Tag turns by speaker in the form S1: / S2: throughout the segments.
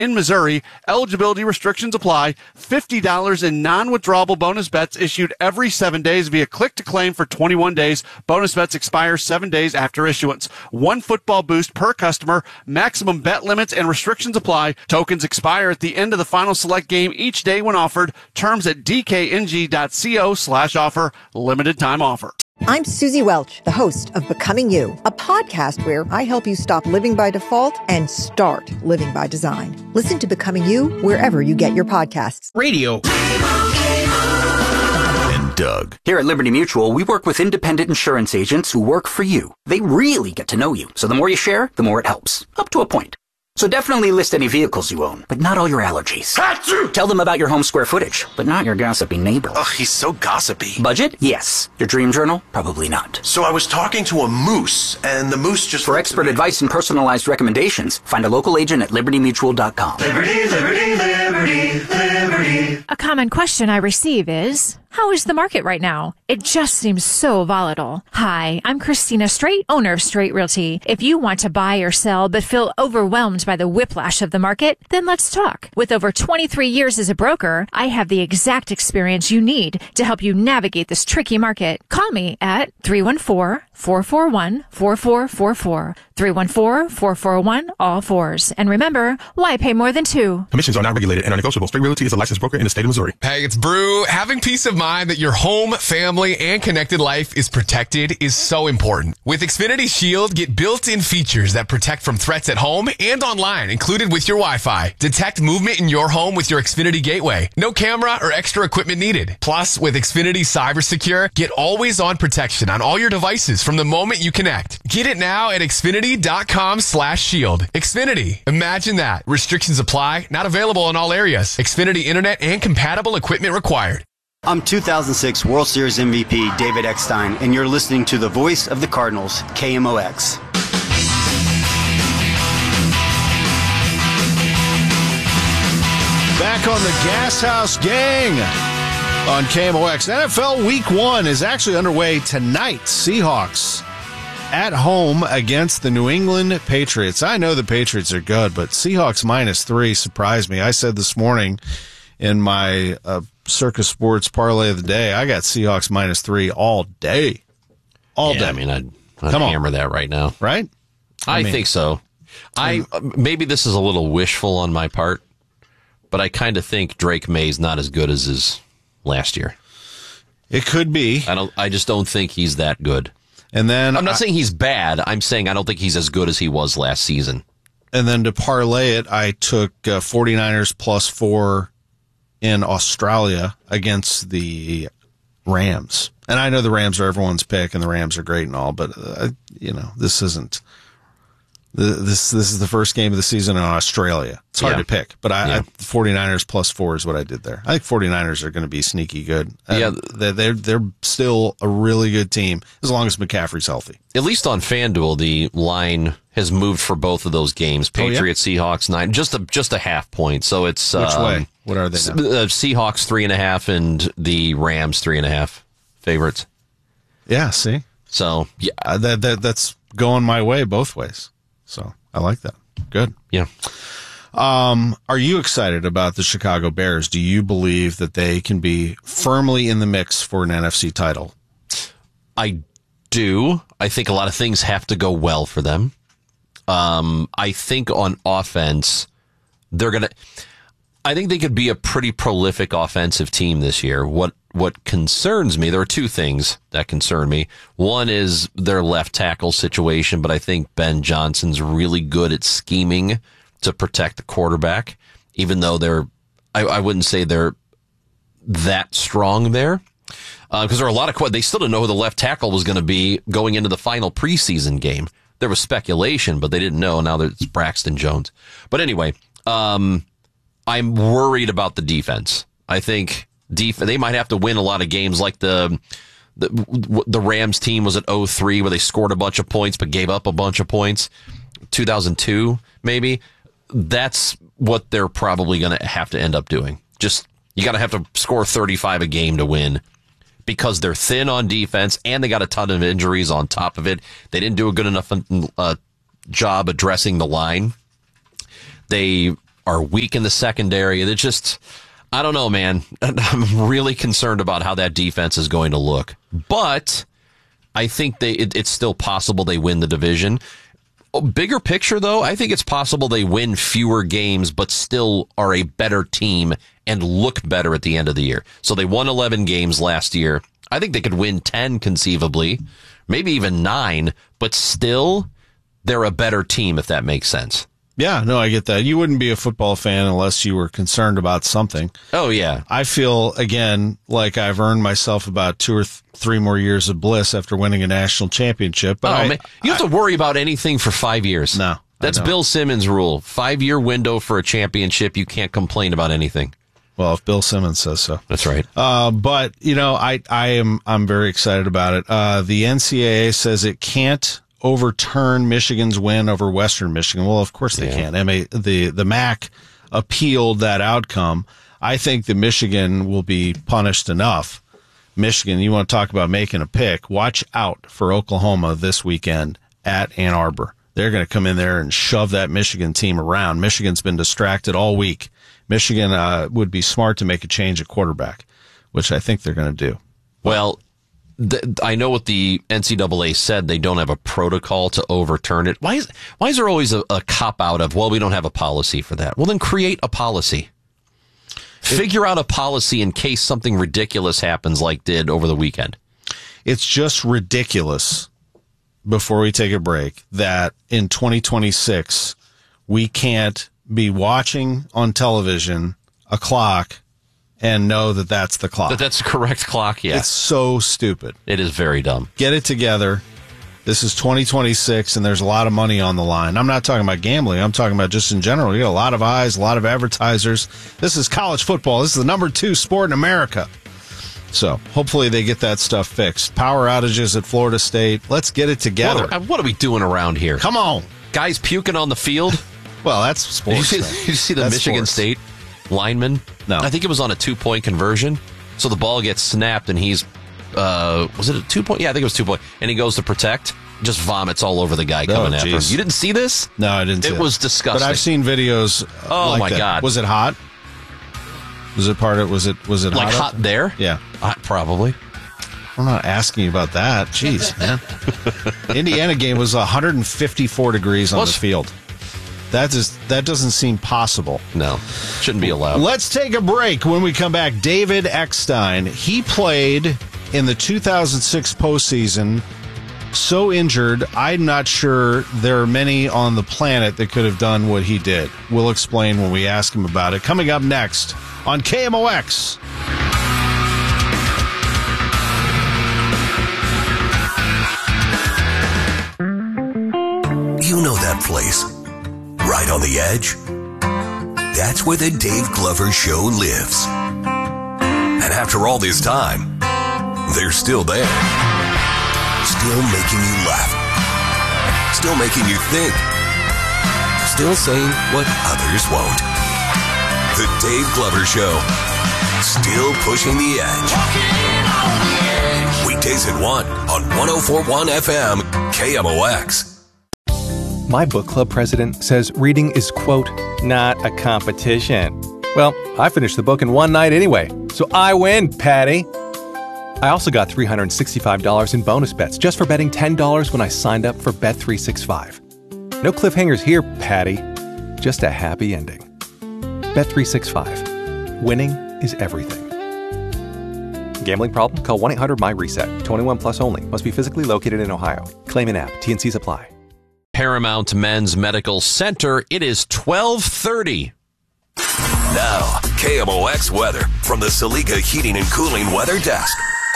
S1: in Missouri. Eligibility restrictions apply. $50 in non-withdrawable bonus bets issued every 7 days via click to claim for 21 days. Bonus bets expire 7 days after issuance. One football boost per customer. Maximum bet limits and restrictions apply. Tokens expire at the end of the final select game each day when offered. Terms at dkng.co/offer. Limited time offer.
S2: I'm Susie Welch, the host of Becoming You, a podcast where I help you stop living by default and start living by design. Listen to Becoming You wherever you get your podcasts.
S3: Radio.
S4: And Doug. Here at Liberty Mutual, we work with independent insurance agents who work for you. They really get to know you. So the more you share, the more it helps. Up to a point. So definitely list any vehicles you own, but not all your allergies. Achoo! Tell them about your home square footage, but not your gossipy neighbor.
S5: Ugh, he's so gossipy.
S4: Budget? Yes. Your dream journal? Probably not.
S5: So I was talking to a moose, and the moose just...
S4: For expert advice and personalized recommendations, find a local agent at libertymutual.com.
S6: Liberty, liberty, liberty, liberty. A common question I receive is, how is the market right now? It just seems so volatile. Hi, I'm Christina Straight, owner of Straight Realty. If you want to buy or sell but feel overwhelmed by the whiplash of the market, then let's talk. With over 23 years as a broker, I have the exact experience you need to help you navigate this tricky market. Call me at 314-441-4444. 314-441-all-4s. And remember, why pay more than two?
S7: Commissions are not regulated and are negotiable. Straight Realty is a licensed broker in the state of Missouri.
S8: Hey, it's Brew. Having peace of mind that your home, family, and connected life is protected is so important. With Xfinity Shield, get built-in features that protect from threats at home and online, included with your Wi-Fi. Detect movement in your home with your Xfinity Gateway. No camera or extra equipment needed. Plus, with Xfinity Cyber Secure, get always-on protection on all your devices from the moment you connect. Get it now at Xfinity.com/shield. Xfinity. Imagine that. Restrictions apply. Not available in all areas. Xfinity Internet and compatible equipment required.
S9: I'm 2006 World Series MVP David Eckstein, and you're listening to the voice of the Cardinals, KMOX.
S10: Back on the Gas House Gang on KMOX. NFL Week 1 is actually underway tonight. Seahawks at home against the New England Patriots. I know the Patriots are good, but Seahawks -3 surprised me. I said this morning in my Circus Sports parlay of the day, I got Seahawks -3 all day. All day.
S11: I mean, I'd hammer that right now.
S10: Right?
S11: I think so. Maybe this is a little wishful on my part, but I kind of think Drake May's not as good as his last year.
S10: It could be.
S11: I just don't think he's that good.
S10: And then
S11: I'm not saying he's bad. I'm saying I don't think he's as good as he was last season.
S10: And then to parlay it, I took 49ers +4 in Australia against the Rams. And I know the Rams are everyone's pick, and the Rams are great and all, but this isn't. This is the first game of the season in Australia. It's hard to pick, but 49ers +4 is what I did there. I think 49ers are going to be sneaky good. They're still a really good team as long as McCaffrey's healthy.
S11: At least on FanDuel, the line has moved for both of those games. Patriots, Seahawks 9, just a half point. So it's
S10: which way? What are they now?
S11: Seahawks 3.5 and the Rams 3.5 favorites.
S10: Yeah, see.
S11: So
S10: that's going my way both ways. So I like that. Good.
S11: Yeah.
S10: Are you excited about the Chicago Bears? Do you believe that they can be firmly in the mix for an NFC title?
S11: I do. I think a lot of things have to go well for them. I think on offense, I think they could be a pretty prolific offensive team this year. What concerns me, there are two things that concern me. One is their left tackle situation, but I think Ben Johnson's really good at scheming to protect the quarterback, even though I wouldn't say they're that strong there. Because there are a lot of they still didn't know who the left tackle was going to be going into the final preseason game. There was speculation, but they didn't know. Now it's Braxton Jones. But anyway, I'm worried about the defense. I think they might have to win a lot of games like the Rams team was at 0-3 where they scored a bunch of points but gave up a bunch of points. 2002, maybe. That's what they're probably going to have to end up doing. Just, you got to have to score 35 a game to win because they're thin on defense and they got a ton of injuries on top of it. They didn't do a good enough job addressing the line. They are weak in the secondary. It's just, I don't know, man. I'm really concerned about how that defense is going to look. But I think it's still possible they win the division. Bigger picture, though, I think it's possible they win fewer games, but still are a better team and look better at the end of the year. So they won 11 games last year. I think they could win 10 conceivably, maybe even 9, but still they're a better team, if that makes sense.
S10: Yeah, no, I get that. You wouldn't be a football fan unless you were concerned about something.
S11: Oh, yeah.
S10: I feel, again, like I've earned myself about 2 or 3 more years of bliss after winning a national championship. But
S11: man, you have to worry about anything for 5 years.
S10: No.
S11: That's Bill Simmons' rule. 5-year window for a championship. You can't complain about anything.
S10: Well, if Bill Simmons says so.
S11: That's right.
S10: But, I'm very excited about it. The NCAA says it can't overturn Michigan's win over Western Michigan. Well, of course they can't. The MAC appealed that outcome. I think that Michigan will be punished enough. Michigan, you want to talk about making a pick, watch out for Oklahoma this weekend at Ann Arbor. They're going to come in there and shove that Michigan team around. Michigan's been distracted all week. Michigan would be smart to make a change at quarterback, which I think they're going to do.
S11: Well, I know what the NCAA said. They don't have a protocol to overturn it. Why is there always a cop-out of, well, we don't have a policy for that? Well, then create a policy. Figure out a policy in case something ridiculous happens like did over the weekend.
S10: It's just ridiculous, before we take a break, that in 2026 we can't be watching on television a clock and know that that's the clock.
S11: That's the correct clock, yeah.
S10: It's so stupid.
S11: It is very dumb.
S10: Get it together. This is 2026, and there's a lot of money on the line. I'm not talking about gambling. I'm talking about just in general. You got a lot of eyes, a lot of advertisers. This is college football. This is the number 2 sport in America. So hopefully they get that stuff fixed. Power outages at Florida State. Let's get it together.
S11: What are we doing around here?
S10: Come on.
S11: Guys puking on the field?
S10: Well, that's sports.
S11: Did you see the Michigan State lineman?
S10: No.
S11: I think it was on a 2-point conversion. So the ball gets snapped and he's, was it a 2-point? Yeah, I think it was 2-point. And he goes to protect, just vomits all over the guy coming after him. You didn't see this?
S10: No, I didn't see it.
S11: It was disgusting.
S10: But I've seen videos
S11: Oh,
S10: like
S11: my
S10: that.
S11: God.
S10: Was it hot? Was it part of was it
S11: like
S10: hot
S11: there?
S10: Yeah.
S11: Probably.
S10: I'm not asking you about that. Jeez, man. Indiana game was 154 degrees on the field. That doesn't seem possible.
S11: No, shouldn't be allowed.
S10: Let's take a break. When we come back, David Eckstein. He played in the 2006 postseason. So injured, I'm not sure there are many on the planet that could have done what he did. We'll explain when we ask him about it. Coming up next on KMOX.
S3: You know that place. Right on the edge? That's where the Dave Glover Show lives. And after all this time, they're still there. Still making you laugh. Still making you think. Still saying what others won't. The Dave Glover Show. Still pushing the edge. Weekdays at 1 on 104.1 FM KMOX.
S12: My book club president says reading is, quote, not a competition. Well, I finished the book in one night anyway, so I win, Patty. I also got $365 in bonus bets just for betting $10 when I signed up for Bet365. No cliffhangers here, Patty. Just a happy ending. Bet365. Winning is everything. Gambling problem? Call 1-800-MY-RESET. 21 plus only. Must be physically located in Ohio. Claim in app. T&Cs apply.
S11: Paramount Men's Medical Center. It is 12:30.
S3: Now, KMOX weather from the Saliga Heating and Cooling Weather Desk.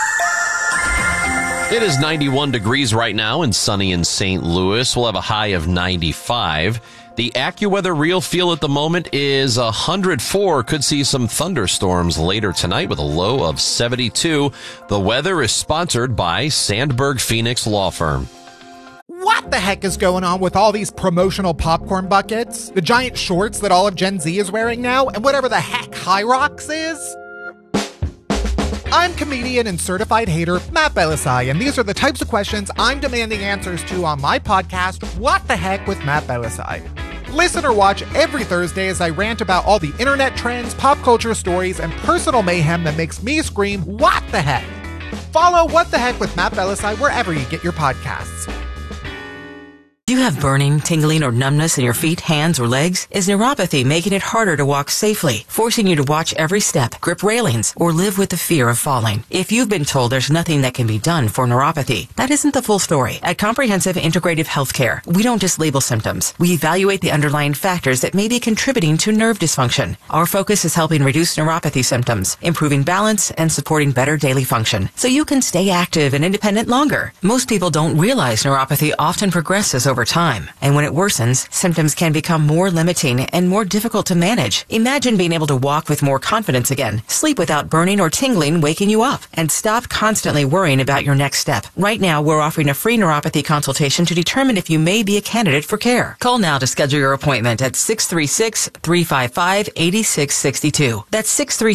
S11: It is 91 degrees right now and sunny in St. Louis. We'll have a high of 95. The AccuWeather real feel at the moment is 104. Could see some thunderstorms later tonight with a low of 72. The weather is sponsored by Sandberg Phoenix Law Firm.
S13: What the heck is going on with all these promotional popcorn buckets, the giant shorts that all of Gen Z is wearing now, and whatever the heck High Rocks is? I'm comedian and certified hater Matt Belisai, and these are the types of questions I'm demanding answers to on my podcast, What the Heck with Matt Belisai. Listen or watch every Thursday as I rant about all the internet trends, pop culture stories, and personal mayhem that makes me scream, what the heck? Follow What the Heck with Matt Belisai wherever you get your podcasts.
S14: Do you have burning, tingling, or numbness in your feet, hands, or legs? Is neuropathy making it harder to walk safely, forcing you to watch every step, grip railings, or live with the fear of falling? If you've been told there's nothing that can be done for neuropathy, that isn't the full story. At Comprehensive Integrative Healthcare, we don't just label symptoms. We evaluate the underlying factors that may be contributing to nerve dysfunction. Our focus is helping reduce neuropathy symptoms, improving balance, and supporting better daily function, so you can stay active and independent longer. Most people don't realize neuropathy often progresses over time, and when it worsens, symptoms can become more limiting and more difficult to manage. Imagine being able to walk with more confidence again, sleep without burning or tingling waking you up, and stop constantly worrying about your next step. Right now, we're offering a free neuropathy consultation to determine if you may be a candidate for care. Call now to schedule your appointment at 636-355-8662. That's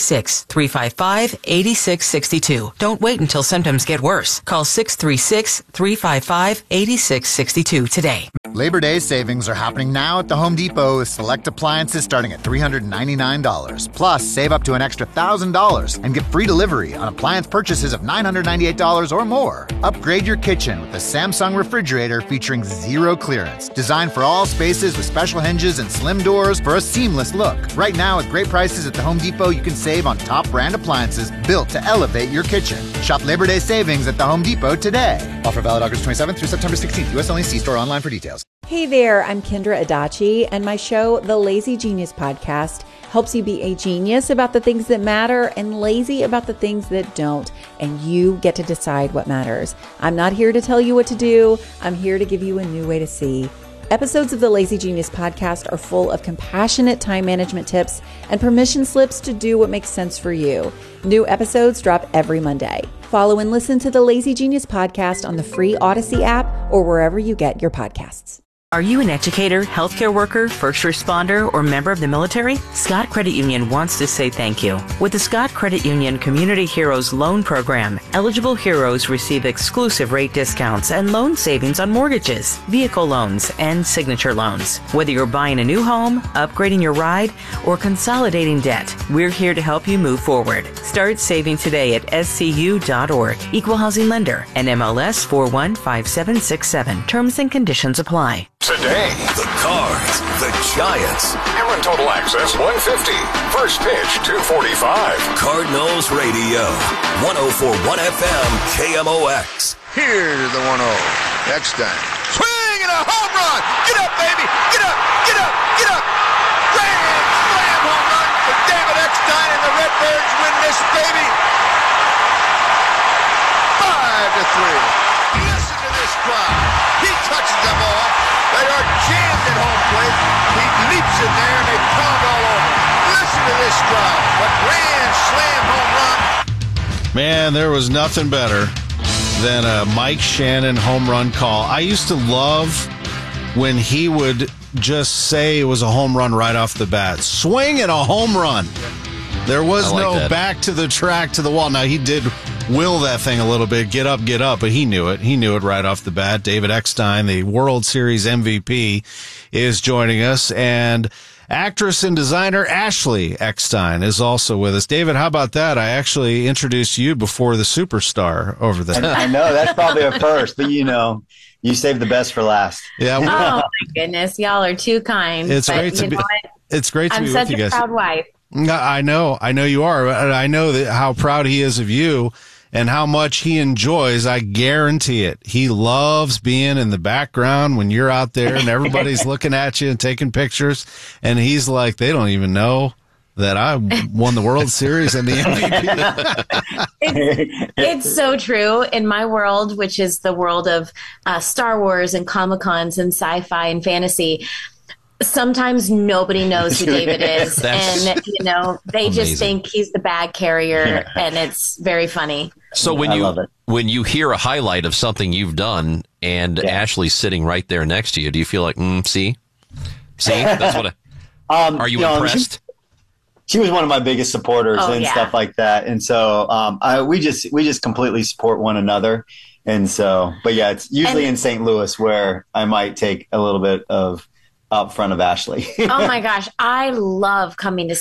S14: 636-355-8662. Don't wait until symptoms get worse. Call 636-355-8662 today.
S15: Labor Day savings are happening now at the Home Depot with select appliances starting at $399. Plus, save up to an extra $1,000 and get free delivery on appliance purchases of $998 or more. Upgrade your kitchen with a Samsung refrigerator featuring zero clearance, designed for all spaces with special hinges and slim doors for a seamless look. Right now, with great prices at the Home Depot, you can save on top brand appliances built to elevate your kitchen. Shop Labor Day savings at the Home Depot today. Offer valid August 27th through September 16th. U.S. only. See store online for details.
S16: Hey there, I'm Kendra Adachi, and my show, The Lazy Genius Podcast, helps you be a genius about the things that matter and lazy about the things that don't, and you get to decide what matters. I'm not here to tell you what to do. I'm here to give you a new way to see. Episodes of the Lazy Genius Podcast are full of compassionate time management tips and permission slips to do what makes sense for you. New episodes drop every Monday. Follow and listen to the Lazy Genius Podcast on the free Odyssey app or wherever you get your podcasts.
S14: Are you an educator, healthcare worker, first responder, or member of the military? Scott Credit Union wants to say thank you. With the Scott Credit Union Community Heroes Loan Program, eligible heroes receive exclusive rate discounts and loan savings on mortgages, vehicle loans, and signature loans. Whether you're buying a new home, upgrading your ride, or consolidating debt, we're here to help you move forward. Start saving today at scu.org. Equal Housing Lender, NMLS 415767. Terms and conditions apply.
S3: Today, the Cards, the Giants.
S17: Cameron Total Access 150. First pitch 245.
S3: Cardinals Radio. 104.1 FM KMOX.
S18: Here's the 1-0. Eckstein. Swing and a home run. Get up, baby. Get up. Get up. Get up. Grand slam home run for David Eckstein, and the Redbirds win this baby. 5-3. Listen to this crowd. He touches them all. They are jammed at home plate. He leaps in there and they pound all over. Listen to this crowd. A grand slam home run.
S10: Man, there was nothing better than a Mike Shannon home run call. I used to love when he would just say it was a home run right off the bat. Swing and a home run. There was no back to the track to the wall. Now, he did will that thing a little bit, get up, but he knew it. He knew it right off the bat. David Eckstein, the World Series MVP, is joining us, and actress and designer Ashley Eckstein is also with us. David, how about that? I actually introduced you before the superstar over there.
S9: I know, that's probably a first, but you saved the best for last.
S10: Yeah.
S19: Oh my goodness, y'all are too kind.
S10: It's great to be. It's great to be with you guys.
S19: I'm such a proud wife.
S10: I know you are. I know that how proud he is of you and how much he enjoys. I guarantee it. He loves being in the background when you're out there and everybody's looking at you and taking pictures. And he's like, they don't even know that I won the World Series and the MVP.
S19: It's so true. In my world, which is the world of Star Wars and Comic-Cons and sci-fi and fantasy, sometimes nobody knows who David is. And, they just think he's the bag carrier, and it's very funny.
S11: So when you hear a highlight of something you've done and Ashley's sitting right there next to you, do you feel like, see? That's what are you impressed?
S9: She was one of my biggest supporters stuff like that. And so we just completely support one another. And so, but yeah, it's usually in St. Louis where I might take a little bit of
S20: out front of Ashley.
S19: Oh my gosh, I love coming to